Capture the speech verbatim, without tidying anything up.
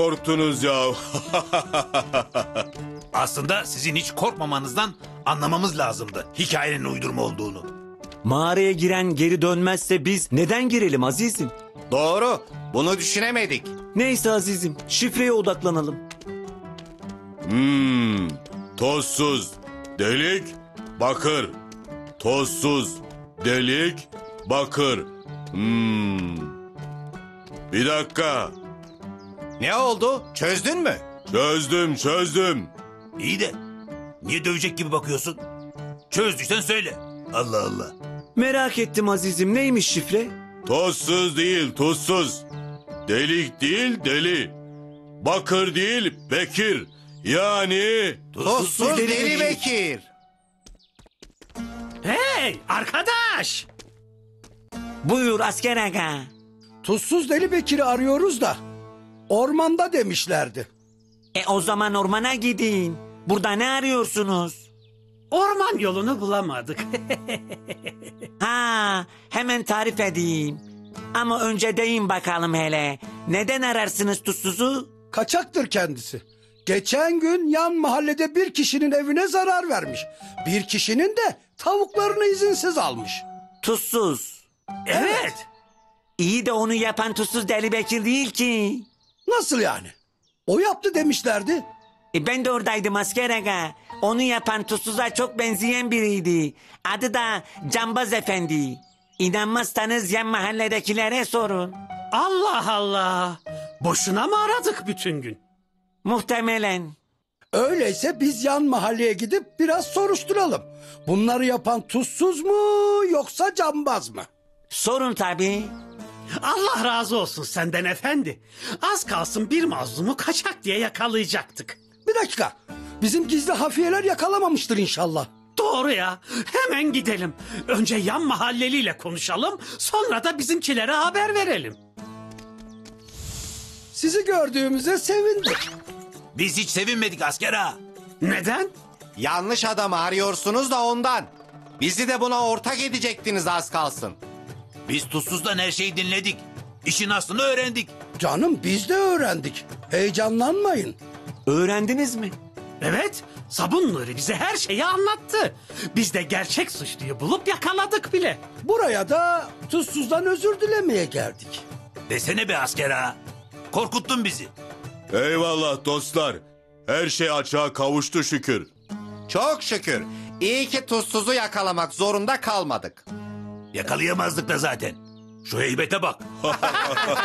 Korktunuz ya. Aslında sizin hiç korkmamanızdan anlamamız lazımdı hikayenin uydurma olduğunu. Mağaraya giren geri dönmezse biz neden girelim azizim? Doğru. Bunu düşünemedik. Neyse azizim, şifreye odaklanalım. Hmm, tozsuz, delik, bakır. Tozsuz, delik, bakır. Hmm. Bir dakika. Ne oldu? Çözdün mü? Çözdüm, çözdüm. İyi de niye dövecek gibi bakıyorsun? Çözdüysen söyle. Allah Allah. Merak ettim azizim, neymiş şifre? Tozsuz değil, tuzsuz. Delik değil, deli. Bakır değil, bekir. Yani... Tuzsuz Deli Bekir. Hey arkadaş! Buyur asker aga. Tuzsuz Deli Bekir'i arıyoruz da ormanda demişlerdi. E o zaman ormana gidin. Burada ne arıyorsunuz? Orman yolunu bulamadık. Ha, hemen tarif edeyim. Ama önce deyin bakalım hele. Neden ararsınız tuzsuzu? Kaçaktır kendisi. Geçen gün yan mahallede bir kişinin evine zarar vermiş. Bir kişinin de tavuklarını izinsiz almış. Tuzsuz. Evet. İyi de onu yapan tuzsuz Deli Bekir değil ki. Nasıl yani? O yaptı demişlerdi. E ben de oradaydım asker aga. Onu yapan tuzsuza çok benzeyen biriydi. Adı da Cambaz Efendi. İnanmazsanız yan mahalledekilere sorun. Allah Allah. Boşuna mı aradık bütün gün? Muhtemelen. Öyleyse biz yan mahalleye gidip biraz soruşturalım. Bunları yapan tuzsuz mu yoksa cambaz mı? Sorun tabii. Allah razı olsun senden efendi. Az kalsın bir mazlumu kaçak diye yakalayacaktık. Bir dakika. Bizim gizli hafiyeler yakalamamıştır inşallah. Doğru ya. Hemen gidelim. Önce yan mahalleliyle konuşalım. Sonra da bizimkilere haber verelim. Sizi gördüğümüze sevindik. Biz hiç sevinmedik asker ha. Neden? Yanlış adamı arıyorsunuz da ondan. Bizi de buna ortak edecektiniz az kalsın. Biz tuzsuzdan her şeyi dinledik. İşin aslını öğrendik. Canım biz de öğrendik. Heyecanlanmayın. Öğrendiniz mi? Evet. Sabun Nuri bize her şeyi anlattı. Biz de gerçek suçluyu bulup yakaladık bile. Buraya da tuzsuzdan özür dilemeye geldik. Desene be asker ha. Korkuttun bizi. Eyvallah dostlar. Her şey açığa kavuştu şükür. Çok şükür. İyi ki tuzsuzu yakalamak zorunda kalmadık. Yakalayamazdık da zaten. Şu heybete bak.